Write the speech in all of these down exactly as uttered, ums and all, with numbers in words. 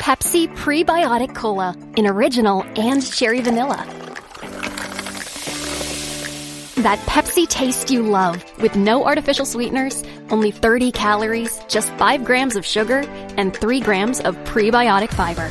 Pepsi Prebiotic Cola in original and cherry vanilla. That Pepsi taste you love with no artificial sweeteners, only thirty calories, just five grams of sugar, and three grams of prebiotic fiber.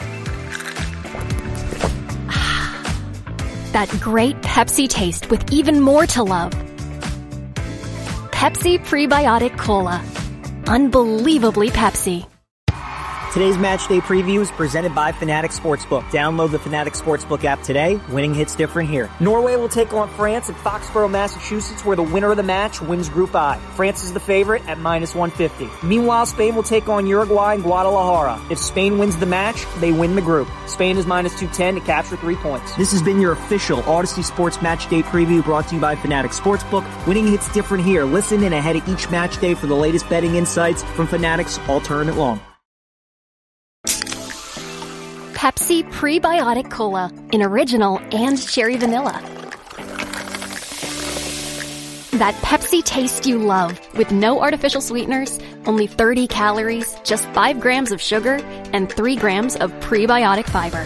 That great Pepsi taste with even more to love. Pepsi Prebiotic Cola. Unbelievably Pepsi. Today's match day preview is presented by Fanatics Sportsbook. Download the Fanatics Sportsbook app today. Winning hits different here. Norway will take on France at Foxborough, Massachusetts, where the winner of the match wins Group I. France is the favorite at minus one fifty. Meanwhile, Spain will take on Uruguay in Guadalajara. If Spain wins the match, they win the group. Spain is minus two ten to capture three points. This has been your official Odyssey Sports Match Day preview brought to you by Fanatics Sportsbook. Winning hits different here. Listen in ahead of each match day for the latest betting insights from Fanatics all tournament long. Pepsi Prebiotic Cola in original and cherry vanilla. That Pepsi taste you love with no artificial sweeteners, only thirty calories, just five grams of sugar, and three grams of prebiotic fiber.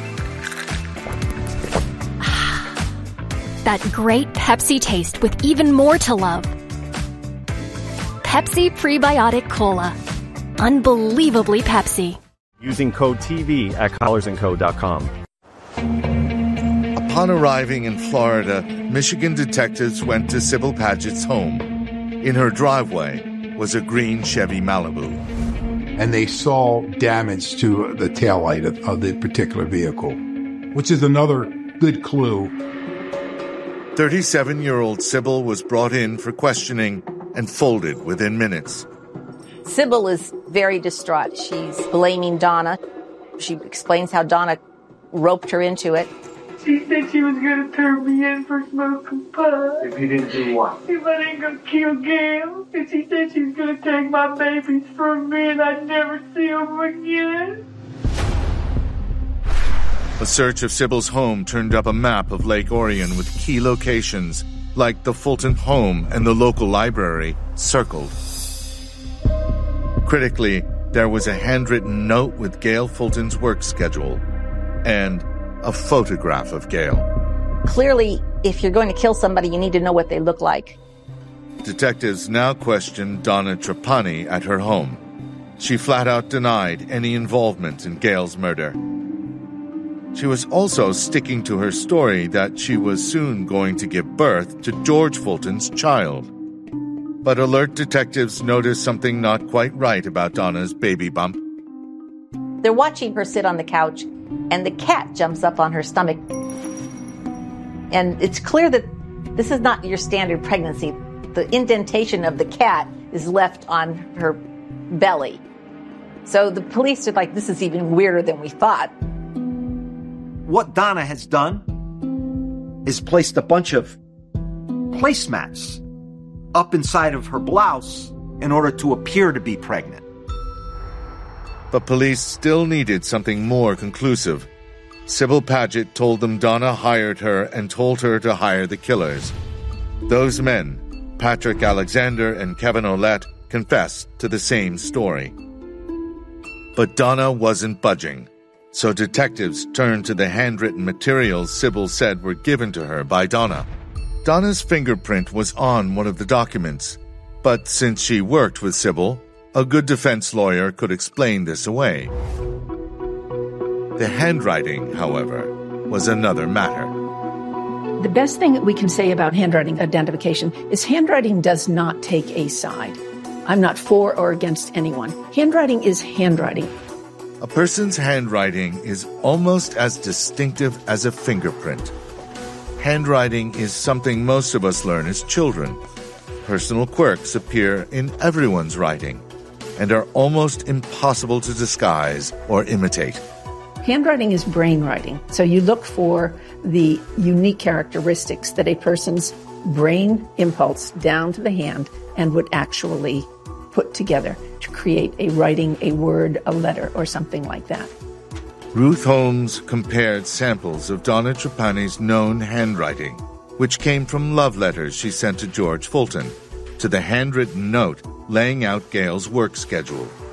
That great Pepsi taste with even more to love. Pepsi Prebiotic Cola. Unbelievably Pepsi. Using code T V at collars and co dot com. Upon arriving in Florida, Michigan detectives went to Sybil Padgett's home. In her driveway was a green Chevy Malibu. And they saw damage to the taillight of, of the particular vehicle, which is another good clue. thirty-seven-year-old Sybil was brought in for questioning and folded within minutes. Sybil is very distraught. She's blaming Donna. She explains how Donna roped her into it. She said she was going to turn me in for smoking pot. If you didn't do what? If I didn't go kill Gail. And she said she was going to take my babies from me and I'd never see them again. A search of Sybil's home turned up a map of Lake Orion with key locations, like the Fulton home and the local library, circled. Critically, there was a handwritten note with Gail Fulton's work schedule and a photograph of Gail. Clearly, if you're going to kill somebody, you need to know what they look like. Detectives now questioned Donna Trapani at her home. She flat out denied any involvement in Gail's murder. She was also sticking to her story that she was soon going to give birth to George Fulton's child. But alert detectives noticed something not quite right about Donna's baby bump. They're watching her sit on the couch, and the cat jumps up on her stomach. And it's clear that this is not your standard pregnancy. The indentation of the cat is left on her belly. So the police are like, this is even weirder than we thought. What Donna has done is placed a bunch of placemats up inside of her blouse in order to appear to be pregnant. But police still needed something more conclusive. Sybil Padgett told them Donna hired her and told her to hire the killers. Those men, Patrick Alexander and Kevin Ouellette, confessed to the same story. But Donna wasn't budging, so detectives turned to the handwritten materials Sybil said were given to her by Donna. Donna's fingerprint was on one of the documents, but since she worked with Sybil, a good defense lawyer could explain this away. The handwriting, however, was another matter. The best thing that we can say about handwriting identification is handwriting does not take a side. I'm not for or against anyone. Handwriting is handwriting. A person's handwriting is almost as distinctive as a fingerprint. Handwriting is something most of us learn as children. Personal quirks appear in everyone's writing and are almost impossible to disguise or imitate. Handwriting is brain writing. So you look for the unique characteristics that a person's brain impulse down to the hand and would actually put together to create a writing, a word, a letter, or something like that. Ruth Holmes compared samples of Donna Trapani's known handwriting, which came from love letters she sent to George Fulton, to the handwritten note laying out Gail's work schedule.